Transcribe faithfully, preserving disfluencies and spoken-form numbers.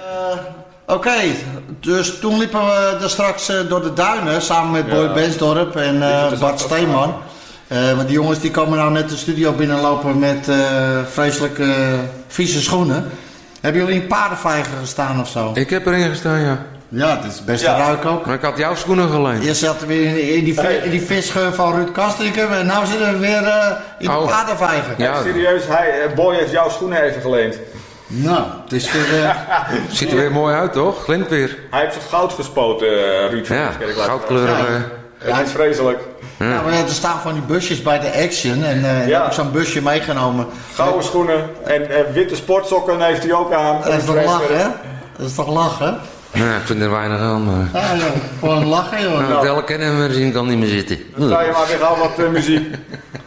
Oké, okay. Dus toen liepen we er straks uh, door de duinen samen met Boy ja. Bensdorp en uh, Bart Steeman. Uh, want die jongens die komen nou net de studio binnenlopen met uh, vreselijke uh, vieze schoenen. Hebben jullie in paardenvijgen gestaan of zo? Ik heb erin gestaan, ja. Ja, dat is best ja. een ruik ook. Maar ik had jouw schoenen geleend. Je zat weer in, in die, in die visgeur van Ruud Kastrikum en nu zitten we weer uh, in oh. de paardenvijgen. Ja. Serieus, hij, Boy heeft jouw schoenen even geleend. Nou, het is weer... Uh... Ziet er weer mooi uit, toch? Glint weer. Hij heeft het goud gespoten, uh, Ruud. Ja, goudkleurig. Ja. Ja, het is vreselijk. Ja. Ja, maar er staan van die busjes bij de Action en uh, ja. heb ik zo'n busje meegenomen. Gouden schoenen en, en witte sportsokken heeft hij ook aan. Dat is toch lachen, hè? Dat is toch lachen? Ja, ik vind er weinig aan, maar... Ja, joh. Gewoon lachen, joh. Nou, het elke kennen we zien kan niet meer zitten. Dan ga je maar weer gauw wat uh, muziek.